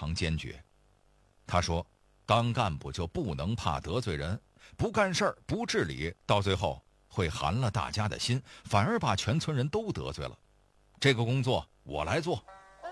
常坚决。他说，当干部就不能怕得罪人，不干事儿不治理，到最后会寒了大家的心，反而把全村人都得罪了。这个工作我来做。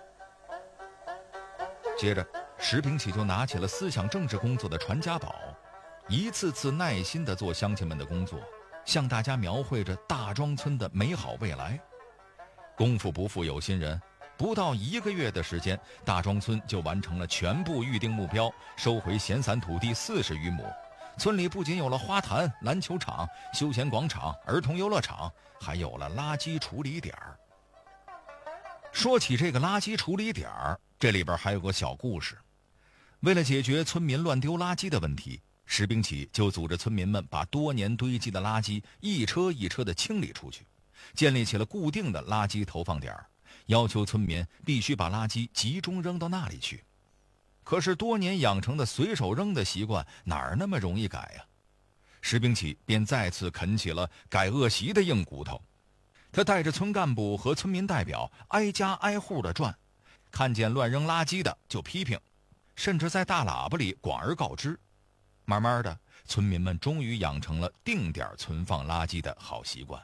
接着石秉启就拿起了思想政治工作的传家宝，一次次耐心地做乡亲们的工作，向大家描绘着大庄村的美好未来。功夫不负有心人，不到1个月的时间，大庄村就完成了全部预定目标，收回闲散土地40余亩。村里不仅有了花坛、篮球场、休闲广场、儿童游乐场，还有了垃圾处理点。说起这个垃圾处理点，这里边还有个小故事。为了解决村民乱丢垃圾的问题，石秉启就组织村民们把多年堆积的垃圾一车一车地清理出去，建立起了固定的垃圾投放点，要求村民必须把垃圾集中扔到那里去。可是多年养成的随手扔的习惯哪儿那么容易改呀？石秉启便再次啃起了改恶习的硬骨头。他带着村干部和村民代表挨家挨户地转，看见乱扔垃圾的就批评，甚至在大喇叭里广而告之。慢慢的，村民们终于养成了定点存放垃圾的好习惯。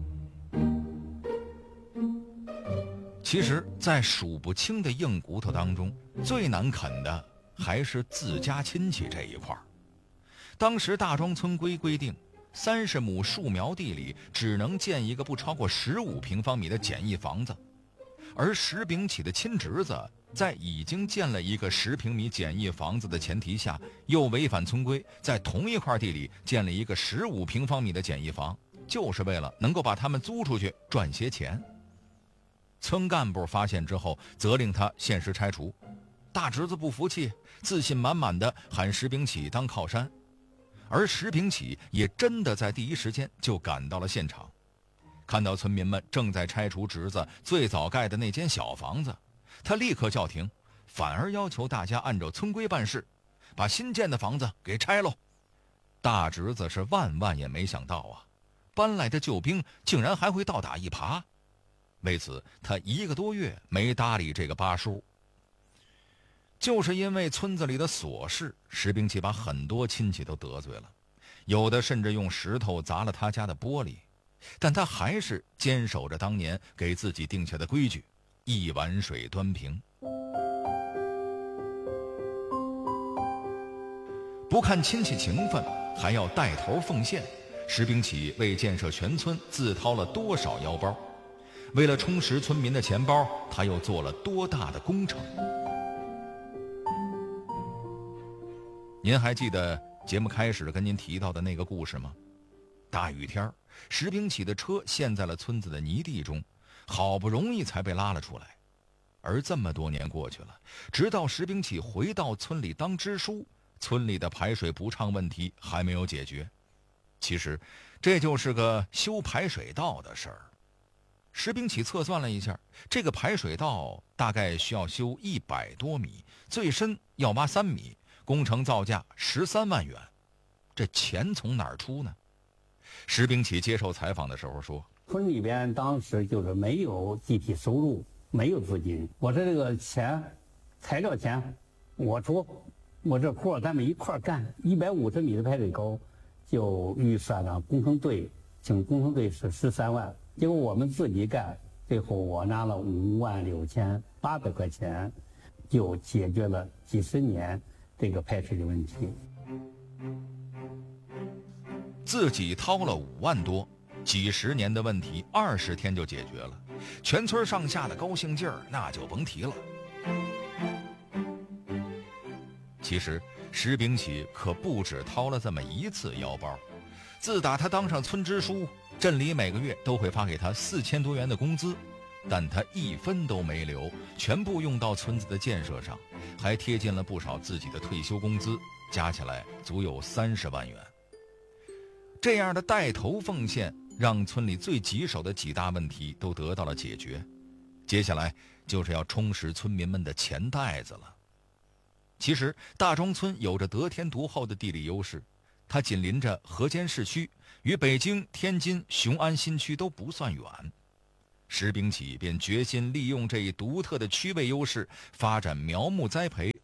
其实在数不清的硬骨头当中，最难啃的还是自家亲戚这一块。当时大庄村规定，30亩树苗地里只能建一个不超过15平方米的简易房子，而石秉启的亲侄子在已经建了一个10平米简易房子的前提下，又违反村规，在同一块地里建了一个15平方米的简易房，就是为了能够把他们租出去赚些钱。村干部发现之后，责令他限时拆除。大侄子不服气，自信满满的喊石秉启当靠山。而石秉启也真的在第一时间就赶到了现场，看到村民们正在拆除侄子最早盖的那间小房子，他立刻叫停，反而要求大家按照村规办事，把新建的房子给拆喽。大侄子是万也没想到啊，搬来的救兵竟然还会倒打一耙。为此他1个多月没搭理这个八叔。就是因为村子里的琐事，石秉启把很多亲戚都得罪了，有的甚至用石头砸了他家的玻璃，但他还是坚守着当年给自己定下的规矩，一碗水端平。不看亲戚情分，还要带头奉献，石秉启为建设全村自掏了多少腰包？为了充实村民的钱包，他又做了多大的工程？您还记得节目开始跟您提到的那个故事吗？大雨天，石秉启的车陷在了村子的泥地中，好不容易才被拉了出来。而这么多年过去了，直到石秉启回到村里当支书，村里的排水不畅问题还没有解决。其实这就是个修排水道的事儿。石秉启测算了一下，这个排水道大概需要修100多米，最深要挖3米，工程造价13万元。这钱从哪儿出呢？石秉启接受采访的时候说， 村里边当时就是没有集体收入，没有资金，我说这个钱材料钱我出，我这活咱们一块干，150米的排水沟就预算了工程队，请工程队是13万，结果我们自己干，最后我拿了56800块钱，就解决了几十年这个排水的问题。 自己掏了5万多，几十年的问题20天就解决了，全村上下的高兴劲儿那就甭提了。其实石秉启可不止掏了这么一次腰包，自打他当上村支书，镇里每个月都会发给他4000多元的工资，但他1分都没留，全部用到村子的建设上，还贴进了不少自己的退休工资，加起来足有30万元。这样的带头奉献，让村里最棘手的几大问题都得到了解决。接下来就是要充实村民们的钱袋子了。其实大庄村有着得天独厚的地理优势，它紧邻着河间市区，与北京、天津、雄安新区都不算远。石秉启便决心利用这一独特的区位优势，发展苗木栽培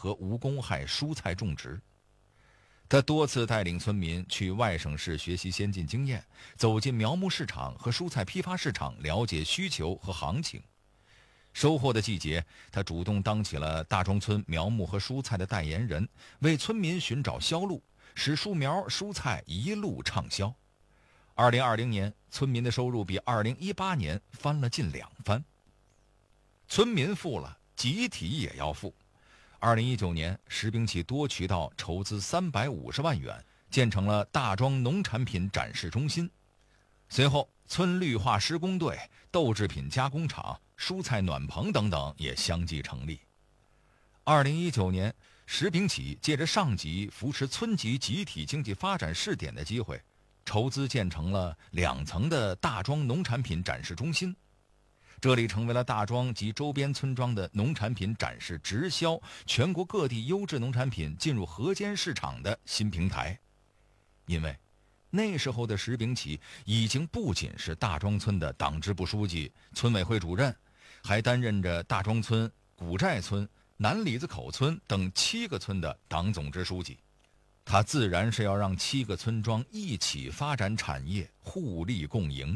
和无公害蔬菜种植。他多次带领村民去外省市学习先进经验，走进苗木市场和蔬菜批发市场，了解需求和行情。收获的季节，他主动当起了大庄村苗木和蔬菜的代言人，为村民寻找销路，使树苗蔬菜一路畅销。2020年，村民的收入比2018年翻了近2番。村民富了，集体也要富。2019年，石炳起多渠道筹资350万元，建成了大庄农产品展示中心。随后，村绿化施工队、豆制品加工厂、蔬菜暖棚等等也相继成立。2019年，石炳起借着上级扶持村级集体经济发展试点的机会，筹资建成了2层的大庄农产品展示中心。这里成为了大庄及周边村庄的农产品展示直销、全国各地优质农产品进入河间市场的新平台。因为那时候的石炳起已经不仅是大庄村的党支部书记、村委会主任，还担任着大庄村、古寨村、南李子口村等7个村的党总支书记。他自然是要让7个村庄一起发展产业，互利共赢。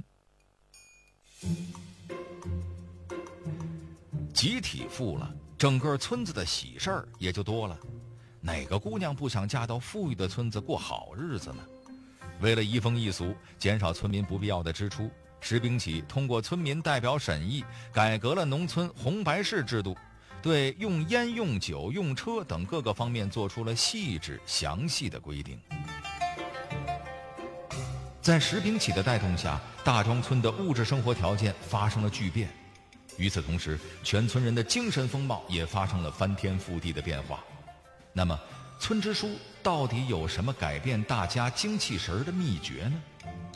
集体富了，整个村子的喜事儿也就多了。哪个姑娘不想嫁到富裕的村子过好日子呢？为了移风易俗，减少村民不必要的支出，石炳起通过村民代表审议，改革了农村红白事制度，对用烟、用酒、用车等各个方面做出了细致详细的规定。在石炳起的带动下，大庄村的物质生活条件发生了巨变。与此同时，全村人的精神风貌也发生了翻天覆地的变化。那么，村支书到底有什么改变大家精气神的秘诀呢？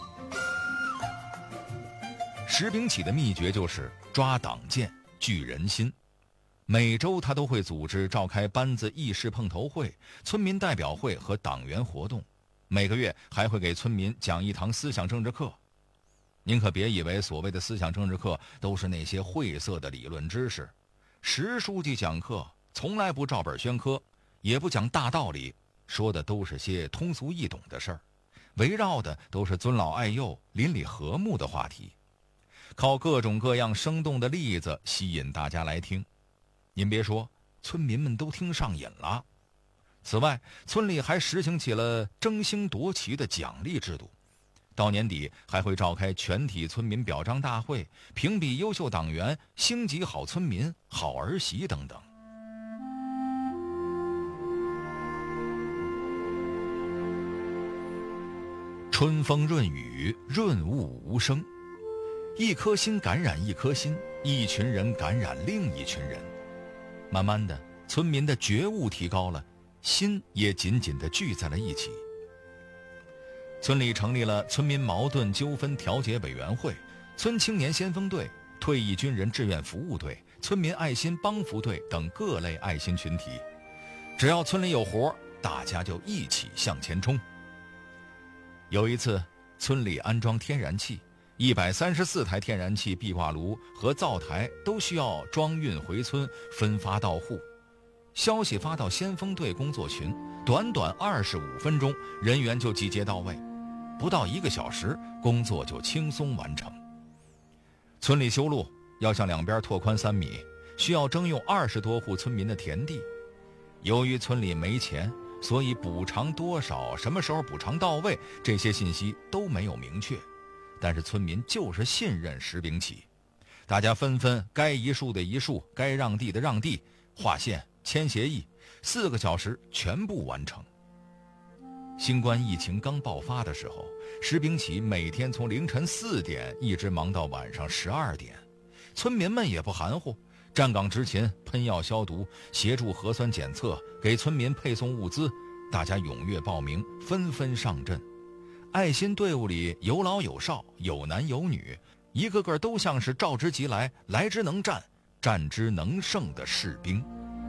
石炳起的秘诀就是抓党建、聚人心。每周他都会组织召开班子议事碰头会、村民代表会和党员活动，每个月还会给村民讲一堂思想政治课。您可别以为所谓的思想政治课都是那些晦涩的理论知识，石书记讲课从来不照本宣科，也不讲大道理，说的都是些通俗易懂的事儿，围绕的都是尊老爱幼、邻里和睦的话题，靠各种各样生动的例子吸引大家来听。您别说，村民们都听上瘾了。此外，村里还实行起了争星夺旗的奖励制度，到年底还会召开全体村民表彰大会，评比优秀党员、星级好村民、好儿媳等等。春风润雨，润物无声，一颗心感染一颗心，一群人感染另一群人。慢慢的，村民的觉悟提高了，心也紧紧地聚在了一起。村里成立了村民矛盾纠纷调解委员会、村青年先锋队、退役军人志愿服务队、村民爱心帮扶队等各类爱心群体。只要村里有活，大家就一起向前冲。有一次，村里安装天然气，134台天然气壁挂炉和灶台都需要装运回村，分发到户。消息发到先锋队工作群，短短25分钟，人员就集结到位，不到1个小时，工作就轻松完成。村里修路要向两边拓宽3米，需要征用20多户村民的田地。由于村里没钱，所以补偿多少、什么时候补偿到位，这些信息都没有明确。但是村民就是信任石炳起，大家纷纷该移树的移树，该让地的让地，划线、签协议，4个小时全部完成。新冠疫情刚爆发的时候，石炳起每天从凌晨4点一直忙到晚上12点，村民们也不含糊，站岗执勤，喷药消毒，协助核酸检测，给村民配送物资，大家踊跃报名，纷纷上阵。爱心队伍里有老有少，有男有女，一个个都像是召之即来，来之能战，战之能胜的士兵。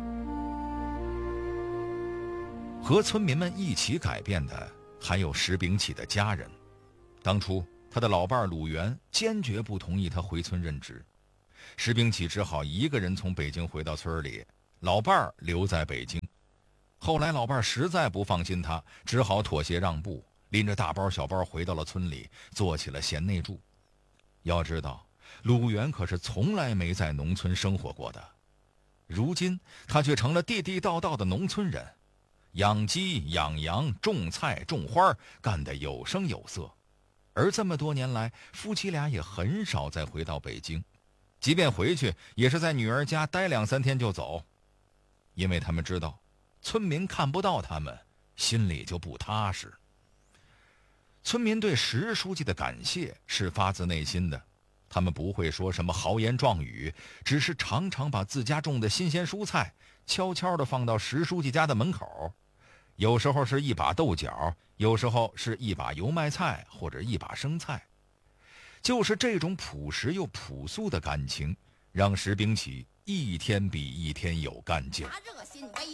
和村民们一起改变的还有石炳起的家人。当初他的老伴鲁元坚决不同意他回村任职，石炳起只好一个人从北京回到村里，老伴儿留在北京。 后来老伴儿实在不放心他，只好妥协让步，拎着大包小包回到了村里，做起了贤内助。要知道，鲁元可是从来没在农村生活过的，如今他却成了地地道道的农村人，养鸡养羊种菜种花，干得有声有色。而这么多年来，夫妻俩也很少再回到北京，即便回去也是在女儿家待2-3天就走，因为他们知道村民看不到他们，心里就不踏实。村民对石书记的感谢是发自内心的，他们不会说什么豪言壮语，只是常常把自家种的新鲜蔬菜悄悄地放到石书记家的门口，有时候是一把豆角，有时候是一把油麦菜或者一把生菜。就是这种朴实又朴素的感情，让石兵起一天比一天有干劲。